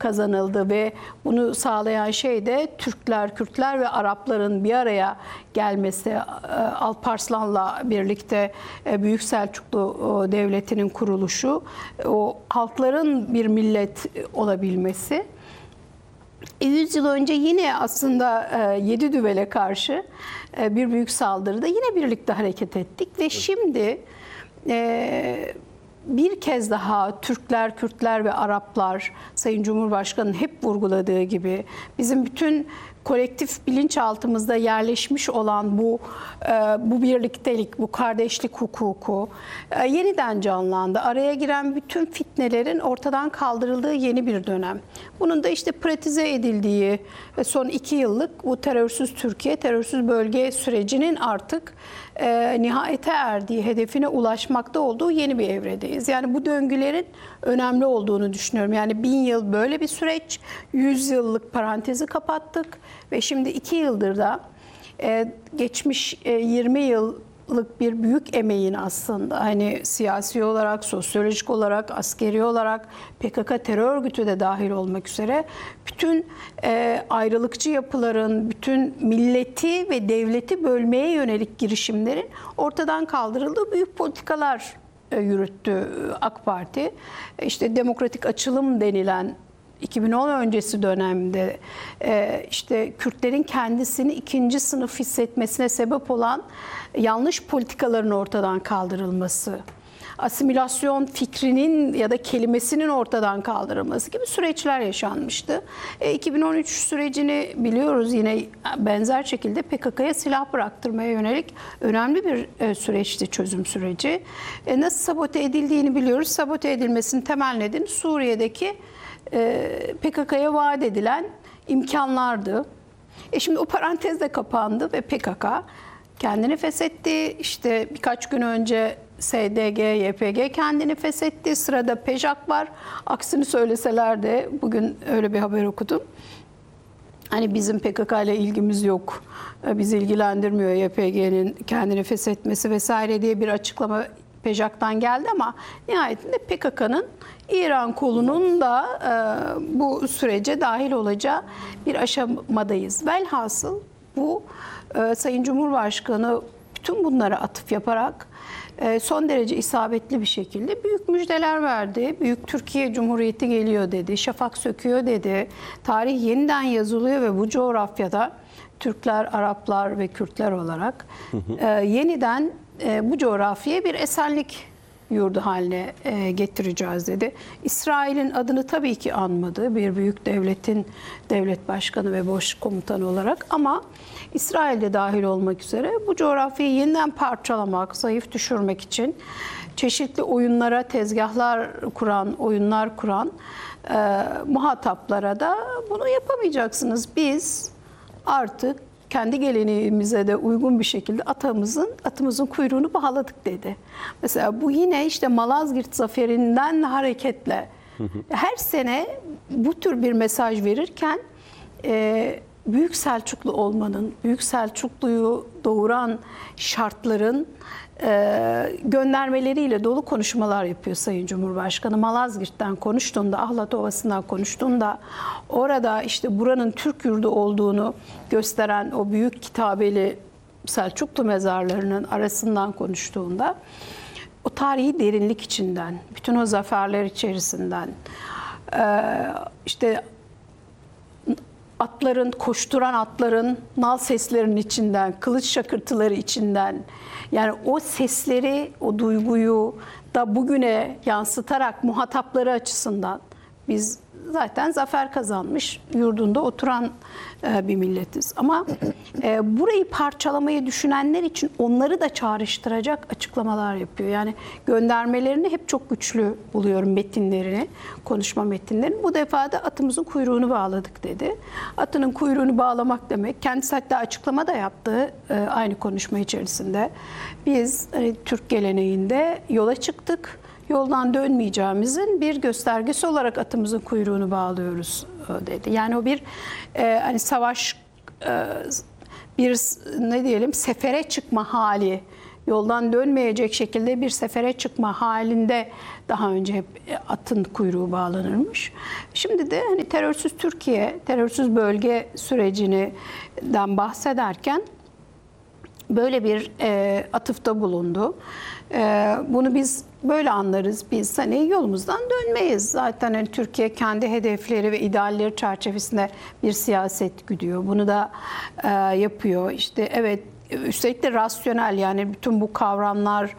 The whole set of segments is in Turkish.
kazanıldı ve bunu sağlayan şey de Türkler, Kürtler ve Arapların bir araya gelmesi. Alparslan'la birlikte Büyük Selçuklu Devleti'nin kuruluşu, o halkların bir millet olabilmesi. 100 yıl önce yine aslında Yedidüvel'e karşı bir büyük saldırıda yine birlikte hareket ettik ve şimdi bir kez daha Türkler, Kürtler ve Araplar, Sayın Cumhurbaşkanı'nın hep vurguladığı gibi bizim bütün kolektif bilinçaltımızda yerleşmiş olan bu birliktelik, bu kardeşlik hukuku yeniden canlandı. Araya giren bütün fitnelerin ortadan kaldırıldığı yeni bir dönem. Bunun da işte pratize edildiği son 2 yıllık bu terörsüz Türkiye, terörsüz bölge sürecinin artık nihayete erdiği, hedefine ulaşmakta olduğu yeni bir evredeyiz. Yani bu döngülerin önemli olduğunu düşünüyorum. Yani 1000 yıl böyle bir süreç, 100 yıllık parantezi kapattık ve şimdi 2 yıldır da geçmiş 20 yıllık bir büyük emeğin aslında hani siyasi olarak, sosyolojik olarak, askeri olarak PKK terör örgütü de dahil olmak üzere bütün ayrılıkçı yapıların, bütün milleti ve devleti bölmeye yönelik girişimlerin ortadan kaldırıldığı büyük politikalar yürüttü AK Parti. İşte demokratik açılım denilen 2010 öncesi dönemde işte Kürtlerin kendisini ikinci sınıf hissetmesine sebep olan yanlış politikaların ortadan kaldırılması, asimilasyon fikrinin ya da kelimesinin ortadan kaldırılması gibi süreçler yaşanmıştı. 2013 sürecini biliyoruz, yine benzer şekilde PKK'ya silah bıraktırmaya yönelik önemli bir süreçti, çözüm süreci. Nasıl sabote edildiğini biliyoruz. Sabote edilmesinin temel nedeni Suriye'deki PKK'ya vaat edilen imkanlardı. Şimdi o parantez de kapandı ve PKK kendini feshetti. İşte birkaç gün önce SDG, YPG kendini feshetti. Sırada PEJAK var. Aksini söyleseler de bugün öyle bir haber okudum. Hani bizim PKK ile ilgimiz yok, bizi ilgilendirmiyor YPG'nin kendini feshetmesi vesaire diye bir açıklama PEJAK'tan geldi ama nihayetinde PKK'nın İran kolunun da bu sürece dahil olacağı bir aşamadayız. Velhasıl bu Sayın Cumhurbaşkanı bütün bunlara atıf yaparak son derece isabetli bir şekilde büyük müjdeler verdi. Büyük Türkiye Cumhuriyeti geliyor dedi, şafak söküyor dedi. Tarih yeniden yazılıyor ve bu coğrafyada Türkler, Araplar ve Kürtler olarak yeniden bu coğrafyaya bir esenlik yurdu haline getireceğiz dedi. İsrail'in adını tabii ki anmadı bir büyük devletin devlet başkanı ve başkomutanı olarak, ama İsrail'de dahil olmak üzere bu coğrafyayı yeniden parçalamak, zayıf düşürmek için çeşitli oyunlara, tezgahlar kuran, oyunlar kuran muhataplara da bunu yapamayacaksınız. Biz artık kendi geleneğimize de uygun bir şekilde atımızın kuyruğunu bağladık dedi. Mesela bu yine işte Malazgirt zaferinden hareketle her sene bu tür bir mesaj verirken Büyük Selçuklu olmanın, Büyük Selçuklu'yu doğuran şartların göndermeleriyle dolu konuşmalar yapıyor Sayın Cumhurbaşkanı. Malazgirt'ten konuştuğunda, Ahlat Ovası'ndan konuştuğunda, orada işte buranın Türk yurdu olduğunu gösteren o büyük kitabeli Selçuklu mezarlarının arasından konuştuğunda, o tarihi derinlik içinden, bütün o zaferler içerisinden, işte atların, koşturan atların nal seslerinin içinden, kılıç şakırtıları içinden, yani o sesleri, o duyguyu da bugüne yansıtarak muhatapları açısından biz zaten zafer kazanmış, yurdunda oturan bir milletiz. Ama burayı parçalamayı düşünenler için onları da çağrıştıracak açıklamalar yapıyor. Yani göndermelerini hep çok güçlü buluyorum, metinlerini, konuşma metinlerini. Bu defa da atımızın kuyruğunu bağladık dedi. Atının kuyruğunu bağlamak demek, kendisi hatta açıklama da yaptı aynı konuşma içerisinde. Biz Türk geleneğinde yola çıktık. Yoldan dönmeyeceğimizin bir göstergesi olarak atımızın kuyruğunu bağlıyoruz dedi. Yani o bir hani savaş, bir ne diyelim, sefere çıkma hali yoldan dönmeyecek şekilde bir sefere çıkma halinde daha önce hep atın kuyruğu bağlanırmış. Şimdi de hani terörsüz Türkiye, terörsüz bölge sürecinden bahsederken böyle bir atıfta bulundu. Bunu biz böyle anlarız. Biz hani yolumuzdan dönmeyiz. Zaten hani Türkiye kendi hedefleri ve idealleri çerçevesinde bir siyaset güdüyor. Bunu da yapıyor. İşte evet, üstelik de rasyonel, yani bütün bu kavramlar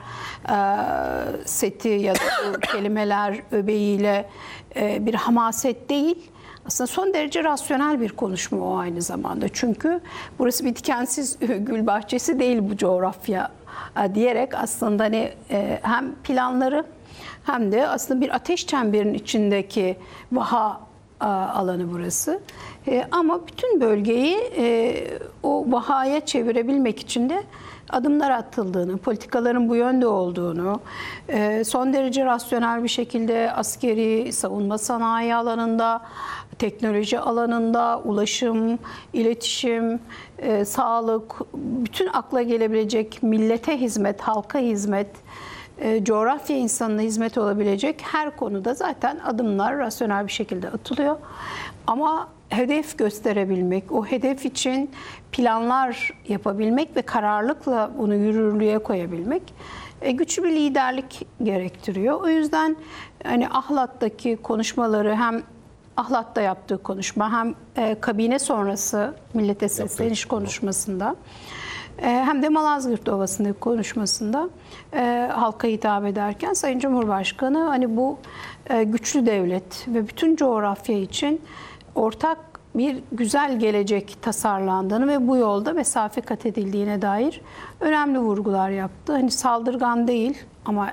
seti ya da bu kelimeler öbeğiyle bir hamaset değil. Aslında son derece rasyonel bir konuşma o aynı zamanda. Çünkü burası bir dikensiz gül bahçesi değil bu coğrafya diyerek aslında hani hem planları hem de aslında bir ateş çemberinin içindeki vaha alanı burası. Ama bütün bölgeyi o vahaya çevirebilmek için de adımlar atıldığını, politikaların bu yönde olduğunu, son derece rasyonel bir şekilde askeri, savunma sanayi alanında, teknoloji alanında, ulaşım, iletişim, sağlık, bütün akla gelebilecek millete hizmet, halka hizmet, coğrafya insanına hizmet olabilecek her konuda zaten adımlar rasyonel bir şekilde atılıyor. Ama hedef gösterebilmek, o hedef için planlar yapabilmek ve kararlılıkla bunu yürürlüğe koyabilmek güçlü bir liderlik gerektiriyor. O yüzden hani Ahlat'taki konuşmaları, hem Ahlat'ta yaptığı konuşma hem kabine sonrası millete sesleniş konuşmasında hem de Malazgirt Ovası'ndaki konuşmasında halka hitap ederken Sayın Cumhurbaşkanı hani bu güçlü devlet ve bütün coğrafya için ortak bir güzel gelecek tasarlandığını ve bu yolda mesafe kat edildiğine dair önemli vurgular yaptı. Hani saldırgan değil ama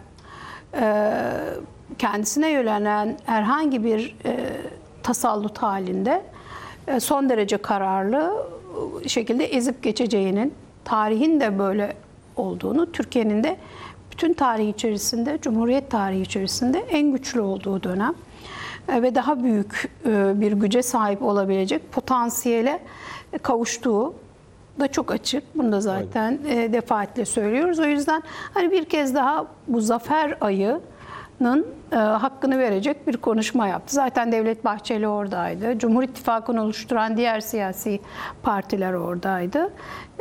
kendisine yönelen herhangi bir tasallut halinde son derece kararlı şekilde ezip geçeceğinin, tarihin de böyle olduğunu, Türkiye'nin de bütün tarih içerisinde, Cumhuriyet tarihi içerisinde en güçlü olduğu dönem ve daha büyük bir güce sahip olabilecek potansiyele kavuştuğu da çok açık. Bunu da zaten defaatle söylüyoruz. O yüzden hani bir kez daha bu zafer ayının hakkını verecek bir konuşma yaptı. Zaten Devlet Bahçeli oradaydı. Cumhur İttifakı'nı oluşturan diğer siyasi partiler oradaydı.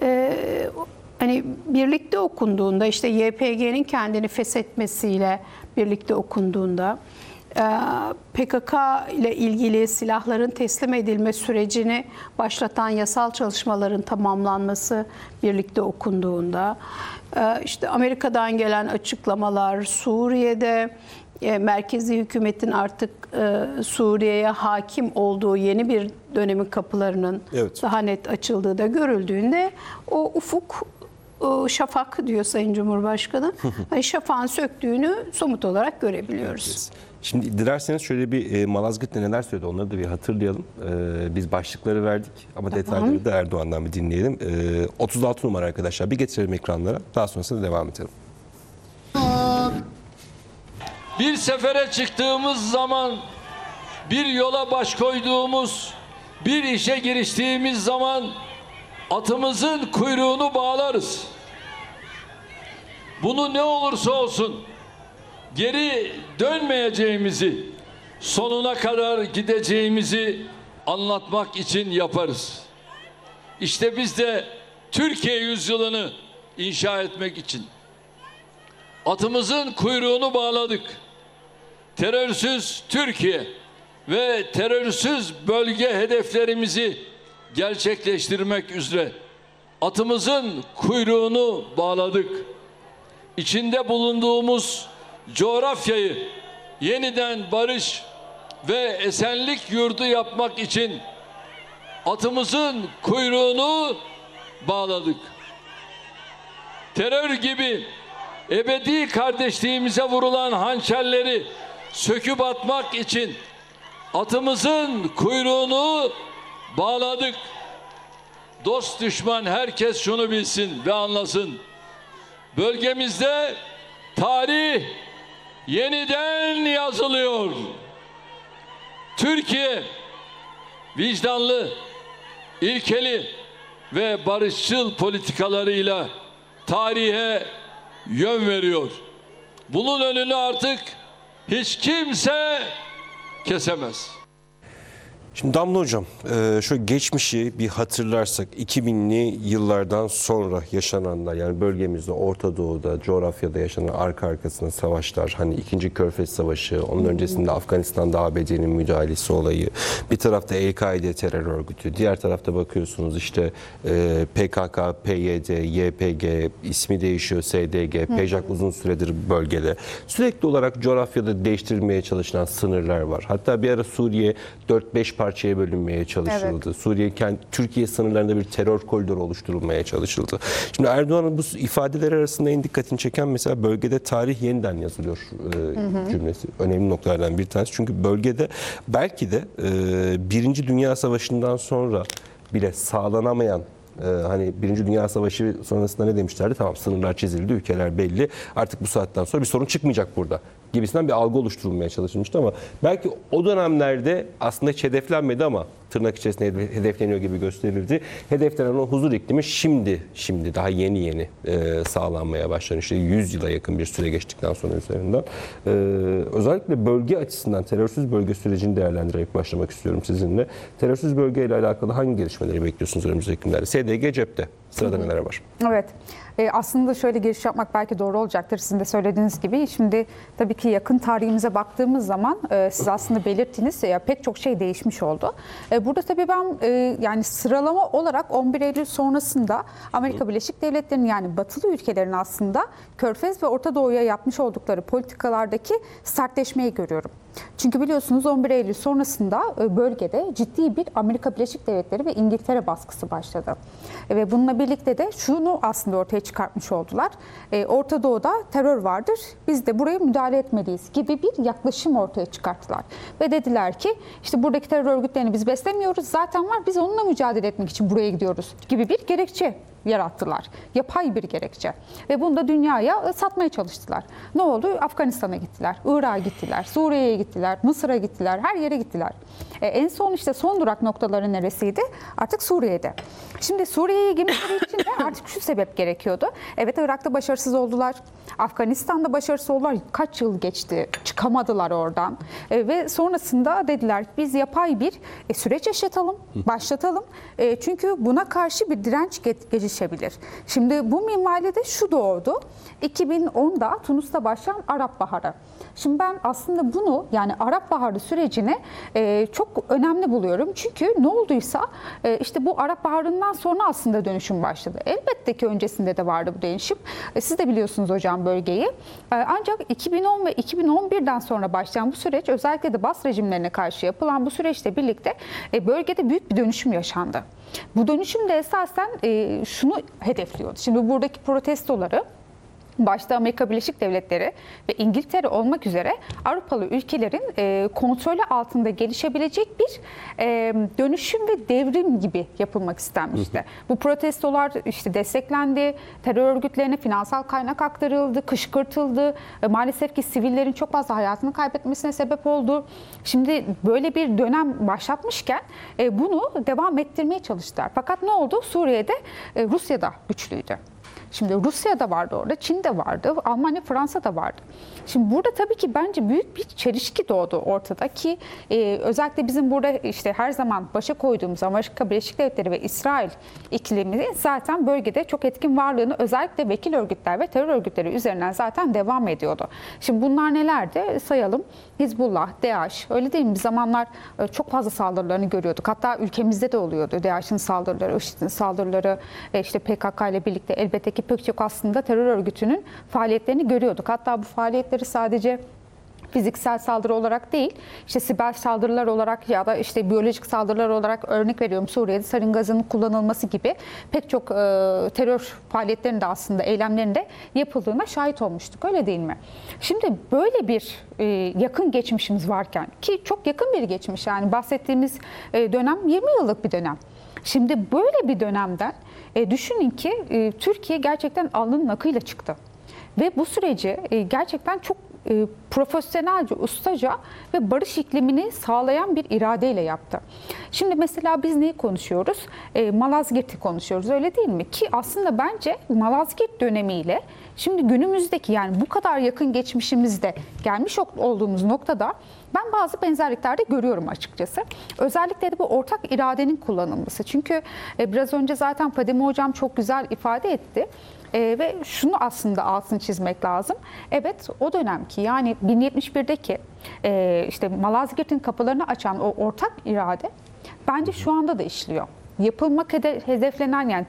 Hani birlikte okunduğunda, işte YPG'nin kendini feshetmesiyle birlikte okunduğunda, PKK ile ilgili silahların teslim edilme sürecini başlatan yasal çalışmaların tamamlanması birlikte okunduğunda, işte Amerika'dan gelen açıklamalar, Suriye'de merkezi hükümetin artık Suriye'ye hakim olduğu yeni bir dönemin kapılarının daha net açıldığı da görüldüğünde o ufuk, şafak diyor Sayın Cumhurbaşkanı, hani şafağın söktüğünü somut olarak görebiliyoruz. Şimdi dilerseniz şöyle bir Malazgirt'te neler söyledi onları da bir hatırlayalım. Biz başlıkları verdik ama detayları da Erdoğan'dan bir dinleyelim. 36 numara arkadaşlar, bir getirelim ekranlara, daha sonrasında devam edelim. Bir sefere çıktığımız zaman, bir yola baş koyduğumuz, bir işe giriştiğimiz zaman atımızın kuyruğunu bağlarız. Bunu ne olursa olsun geri dönmeyeceğimizi, sonuna kadar gideceğimizi anlatmak için yaparız. İşte biz de Türkiye yüzyılını inşa etmek için atımızın kuyruğunu bağladık. Terörsüz Türkiye ve terörsüz bölge hedeflerimizi gerçekleştirmek üzere atımızın kuyruğunu bağladık. İçinde bulunduğumuz coğrafyayı yeniden barış ve esenlik yurdu yapmak için atımızın kuyruğunu bağladık. Terör gibi ebedi kardeşliğimize vurulan hançerleri söküp atmak için atımızın kuyruğunu bağladık. Dost düşman herkes şunu bilsin ve anlasın. Bölgemizde tarih yeniden yazılıyor. Türkiye vicdanlı, ilkeli ve barışçıl politikalarıyla tarihe yön veriyor. Bunun önünü artık hiç kimse kesemez. Şimdi Damla Hocam, şu geçmişi bir hatırlarsak 2000'li yıllardan sonra yaşananlar, yani bölgemizde, Orta Doğu'da, coğrafyada yaşanan arka arkasına savaşlar, hani 2. Körfez Savaşı, onun öncesinde Afganistan'da ABD'nin müdahalesi olayı, bir tarafta El-Kaide terör örgütü, diğer tarafta bakıyorsunuz işte PKK, PYD, YPG, ismi değişiyor, SDG, PJAK uzun süredir bölgede. Sürekli olarak coğrafyada değiştirilmeye çalışılan sınırlar var. Hatta bir ara Suriye 4-5 parçaya bölünmeye çalışıldı. Evet. Suriye, Türkiye sınırlarında bir terör koridoru oluşturulmaya çalışıldı. Şimdi Erdoğan'ın bu ifadeler arasında en dikkatini çeken mesela bölgede tarih yeniden yazılıyor cümlesi. Önemli noktalardan bir tanesi. Çünkü bölgede belki de Birinci Dünya Savaşı'ndan sonra bile sağlanamayan, hani Birinci Dünya Savaşı sonrasında ne demişlerdi? Tamam, sınırlar çizildi, ülkeler belli. Artık bu saatten sonra bir sorun çıkmayacak burada gibisinden bir algı oluşturulmaya çalışılmıştı ama belki o dönemlerde aslında hiç hedeflenmedi ama tırnak içerisinde hedefleniyor gibi gösterildi. Hedeflenen o huzur iklimi şimdi daha yeni sağlanmaya başlanıyor. İşte 100 yıla yakın bir süre geçtikten sonra üzerinden. Özellikle bölge açısından terörsüz bölge sürecini değerlendirerek başlamak istiyorum sizinle. Terörsüz bölgeyle alakalı hangi gelişmeleri bekliyorsunuz önümüzdeki günlerde? SDG cepte. Sırada neler var? Evet. Aslında şöyle giriş yapmak belki doğru olacaktır. Sizin de söylediğiniz gibi. Şimdi tabii ki yakın tarihimize baktığımız zaman siz aslında belirttiniz ya, pek çok şey değişmiş oldu. Burada tabii ben yani sıralama olarak 11 Eylül sonrasında Amerika Birleşik Devletleri'nin, yani batılı ülkelerin aslında Körfez ve Orta Doğu'ya yapmış oldukları politikalardaki sertleşmeyi görüyorum. Çünkü biliyorsunuz 11 Eylül sonrasında bölgede ciddi bir Amerika Birleşik Devletleri ve İngiltere baskısı başladı. Ve bununla birlikte de şunu aslında ortaya çıkartmış oldular. Orta Doğu'da terör vardır, biz de buraya müdahale etmeliyiz gibi bir yaklaşım ortaya çıkarttılar. Ve dediler ki işte buradaki terör örgütlerini biz beslemiyoruz, zaten var, biz onunla mücadele etmek için buraya gidiyoruz gibi bir gerekçe yarattılar. Yapay bir gerekçe. Ve bunu da dünyaya satmaya çalıştılar. Ne oldu? Afganistan'a gittiler, Irak'a gittiler, Suriye'ye gittiler, Mısır'a gittiler, her yere gittiler. En son işte son durak noktaları neresiydi? Artık Suriye'de. Şimdi Suriye'ye girmeleri için de artık şu sebep gerekiyordu. Evet, Irak'ta başarısız oldular. Afganistan'da başarısız oldular. Kaç yıl geçti? Çıkamadılar oradan. Ve sonrasında dediler ki biz yapay bir süreç yaşatalım, başlatalım. Çünkü buna karşı bir direnç gelişebilir. Şimdi bu minvalde şu doğdu. 2010'da Tunus'ta başlayan Arap Baharı. Şimdi ben aslında bunu, yani Arap Baharı sürecini çok önemli buluyorum. Çünkü ne olduysa işte bu Arap Baharı'ndan sonra aslında dönüşüm başladı. Elbette ki öncesinde de vardı bu dönüşüm. Siz de biliyorsunuz hocam bölgeyi. Ancak 2010 ve 2011'den sonra başlayan bu süreç, özellikle de Bas rejimlerine karşı yapılan bu süreçle birlikte bölgede büyük bir dönüşüm yaşandı. Bu dönüşüm de esasen şunu hedefliyordu. Şimdi buradaki protestoları başta Amerika Birleşik Devletleri ve İngiltere olmak üzere Avrupalı ülkelerin kontrolü altında gelişebilecek bir dönüşüm ve devrim gibi yapılmak istenmişti. Bu protestolar işte desteklendi, terör örgütlerine finansal kaynak aktarıldı, kışkırtıldı. Maalesef ki sivillerin çok fazla hayatını kaybetmesine sebep oldu. Şimdi böyle bir dönem başlatmışken bunu devam ettirmeye çalıştılar. Fakat ne oldu? Suriye'de Rusya da güçlüydü. Şimdi Rusya da vardı orada, Çin de vardı, Almanya, Fransa da vardı. Şimdi burada tabii ki bence büyük bir çelişki doğdu ortada ki özellikle bizim burada işte her zaman başa koyduğumuz Amerika Birleşik Devletleri ve İsrail iklimi zaten bölgede çok etkin varlığını özellikle vekil örgütler ve terör örgütleri üzerinden zaten devam ediyordu. Şimdi bunlar nelerdi? Sayalım. Hizbullah, DAEŞ, öyle değil mi? Bir zamanlar çok fazla saldırılarını görüyorduk. Hatta ülkemizde de oluyordu. DAEŞ'in saldırıları, IŞİD'in saldırıları, işte PKK ile birlikte elbette ki pek çok aslında terör örgütünün faaliyetlerini görüyorduk. Hatta bu faaliyetleri sadece fiziksel saldırı olarak değil, işte siber saldırılar olarak ya da işte biyolojik saldırılar olarak, örnek veriyorum Suriye'de sarin gazının kullanılması gibi pek çok terör faaliyetlerinin de aslında eylemlerinde yapıldığına şahit olmuştuk. Öyle değil mi? Şimdi böyle bir yakın geçmişimiz varken, ki çok yakın bir geçmiş, yani bahsettiğimiz dönem 20 yıllık bir dönem. Şimdi böyle bir dönemden düşünün ki Türkiye gerçekten alnının akıyla çıktı. Ve bu süreci gerçekten çok profesyonelce, ustaca ve barış iklimini sağlayan bir iradeyle yaptı. Şimdi mesela biz neyi konuşuyoruz? Malazgirt'i konuşuyoruz, öyle değil mi? Ki aslında bence Malazgirt dönemiyle Şimdi günümüzdeki yani bu kadar yakın geçmişimizde gelmiş olduğumuz noktada ben bazı benzerlikler de görüyorum açıkçası. Özellikle de bu ortak iradenin kullanılması. Çünkü biraz önce zaten Fadime Hocam çok güzel ifade etti. Ve şunu aslında altını çizmek lazım. Evet, o dönemki yani 1071'deki işte Malazgirt'in kapılarını açan o ortak irade bence şu anda da işliyor. Yapılmak hedeflenen yani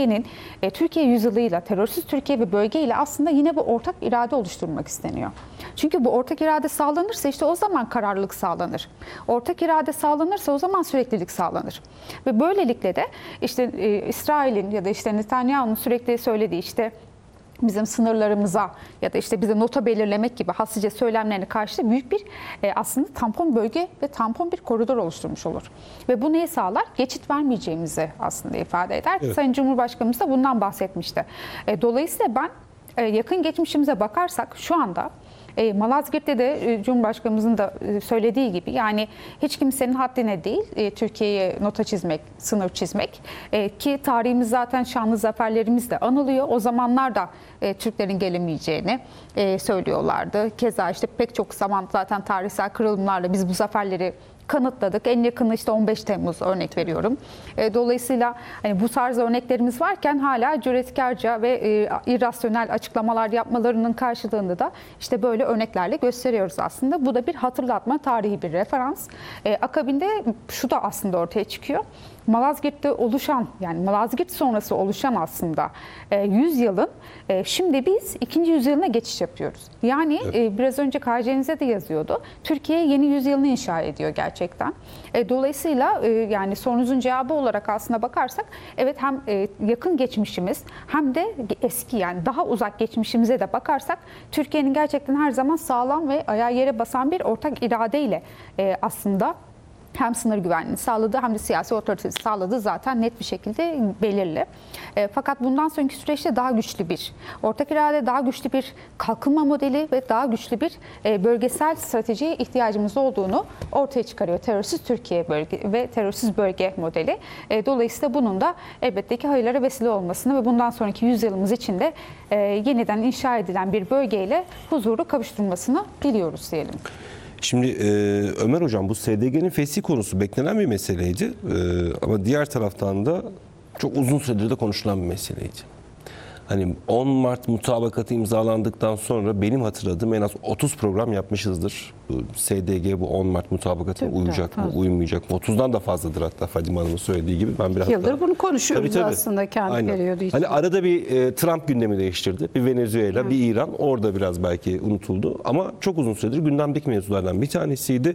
Türkiye yüzyılıyla, terörsüz Türkiye ve bölgeyle aslında yine bu ortak irade oluşturmak isteniyor. Çünkü bu ortak irade sağlanırsa işte o zaman kararlılık sağlanır. Ortak irade sağlanırsa o zaman süreklilik sağlanır. Ve böylelikle de işte İsrail'in ya da işte Netanyahu'nun sürekli söylediği işte bizim sınırlarımıza ya da işte bize nota belirlemek gibi hasıca söylemlerine karşı büyük bir aslında tampon bölge ve tampon bir koridor oluşturmuş olur. Ve bu neyi sağlar? Geçit vermeyeceğimizi aslında ifade eder. Evet. Sayın Cumhurbaşkanımız da bundan bahsetmişti. Dolayısıyla ben yakın geçmişimize bakarsak şu anda Malazgirt'te de Cumhurbaşkanımızın da söylediği gibi yani hiç kimsenin haddine değil Türkiye'ye nota çizmek, sınır çizmek ki tarihimiz zaten şanlı zaferlerimizle anılıyor. O zamanlar da Türklerin gelemeyeceğini söylüyorlardı. Keza işte pek çok zaman zaten tarihsel kırılımlarla biz bu zaferleri kanıtladık. En yakını işte 15 Temmuz örnek veriyorum. Dolayısıyla hani bu tarz örneklerimiz varken hala cüretkarca ve irrasyonel açıklamalar yapmalarının karşılığında da işte böyle örneklerle gösteriyoruz aslında. Bu da bir hatırlatma, tarihi bir referans. Akabinde şu da aslında ortaya çıkıyor. Malazgirt'te oluşan yani Malazgirt sonrası oluşan aslında 100 yılın şimdi biz 2. yüzyılına geçiş yapıyoruz. Yani biraz önce KC'nize de yazıyordu. Türkiye yeni yüzyılını inşa ediyor gerçekten. Dolayısıyla yani sorunuzun cevabı olarak aslında bakarsak evet hem yakın geçmişimiz hem de eski yani daha uzak geçmişimize de bakarsak Türkiye'nin gerçekten her zaman sağlam ve ayağı yere basan bir ortak iradeyle aslında hem sınır güvenliğini sağladığı hem de siyasi otoritesi sağladığı zaten net bir şekilde belirli. Fakat bundan sonraki süreçte daha güçlü bir ortak irade, daha güçlü bir kalkınma modeli ve daha güçlü bir bölgesel stratejiye ihtiyacımız olduğunu ortaya çıkarıyor. Terörsüz Türkiye bölge ve terörsüz bölge modeli. Dolayısıyla bunun da elbette ki hayırlara vesile olmasını ve bundan sonraki yüzyılımız içinde yeniden inşa edilen bir bölgeyle huzuru kavuşturmasını diliyoruz diyelim. Şimdi Ömer Hocam bu SDG'nin fesih konusu beklenen bir meseleydi. Ama diğer taraftan da çok uzun süredir de konuşulan bir meseleydi. Hani 10 Mart mutabakatı imzalandıktan sonra benim hatırladığım en az 30 program yapmışızdır. Bu SDG bu 10 Mart mutabakatına uyacak mı, uymayacak mı? 30'dan da fazladır hatta Fadime Hanım'ın söylediği gibi. Ben biraz Yıldır bunu konuşuyoruz tabii. aslında kendi periyodu için. Hani arada bir Trump gündemi değiştirdi. Bir Venezuela, bir İran. Orada biraz belki unutuldu. Ama çok uzun süredir gündemdeki mevzulardan bir tanesiydi.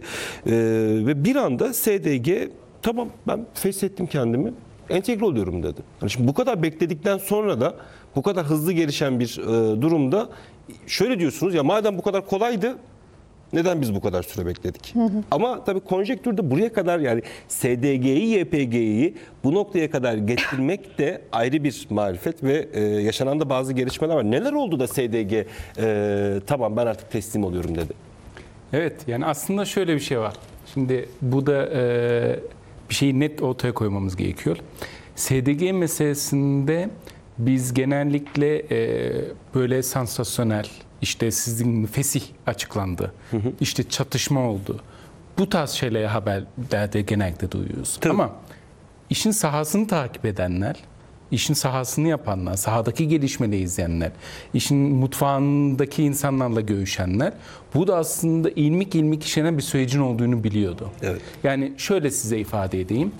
Ve bir anda SDG tamam ben feshettim kendimi. Entegre oluyorum dedi. Yani şimdi bu kadar bekledikten sonra da bu kadar hızlı gelişen bir durumda şöyle diyorsunuz ya madem bu kadar kolaydı neden biz bu kadar süre bekledik? Ama tabii konjektürde buraya kadar yani SDG'yi, YPG'yi bu noktaya kadar getirmek de ayrı bir marifet ve yaşanan da bazı gelişmeler var. Neler oldu da SDG tamam ben artık teslim oluyorum dedi? Evet yani aslında şöyle bir şey var. Şimdi bu da bir şeyi net ortaya koymamız gerekiyor. SDG meselesinde biz genellikle böyle sansasyonel, işte sizin fesih açıklandı, işte çatışma oldu. Bu tarz şeyleri haberlerde genellikle duyuyoruz. Tabii. Ama işin sahasını takip edenler, işin sahasını yapanlar, sahadaki gelişmeleri izleyenler, işin mutfağındaki insanlarla görüşenler, bu da aslında ilmik ilmik işlenen bir sürecin olduğunu biliyordu. Evet. Yani şöyle size ifade edeyim.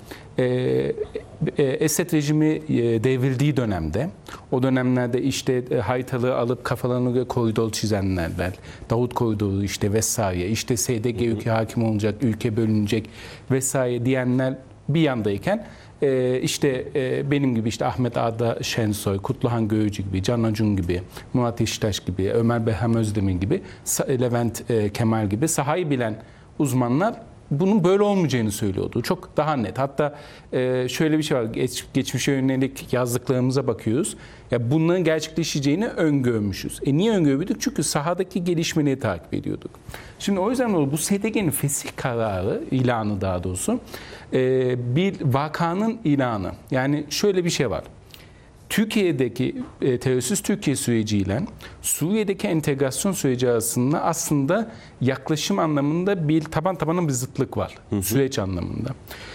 Esed rejimi devrildiği dönemde, o dönemlerde işte haritalığı alıp kafalarını koridor çizenler, Davut Koridoru işte vesaire, işte SDG ülke hakim olacak, ülke bölünecek vesaire diyenler bir yandayken işte benim gibi işte Ahmet Arda Şensoy, Kutluhan Görücü gibi, Can Acun gibi, Murat Yeşiltaş gibi, Ömer Behram Özdemir gibi, Levent Kemal gibi sahayı bilen uzmanlar bunun böyle olmayacağını söylüyordu. Çok daha net. Hatta şöyle bir şey var. Geçmişe yönelik yazdıklarımıza bakıyoruz. Ya bunların gerçekleşeceğini öngörmüşüz. Niye öngörmüştük? Çünkü sahadaki gelişmeleri takip ediyorduk. Şimdi o yüzden bu SDG'nin fesih kararı, ilanı daha doğrusu bir vakanın ilanı. Yani şöyle bir şey var. Türkiye'deki terörsüz Türkiye süreciyle Suriye'deki entegrasyon süreci arasında aslında yaklaşım anlamında bir taban tabana bir zıtlık var süreç anlamında.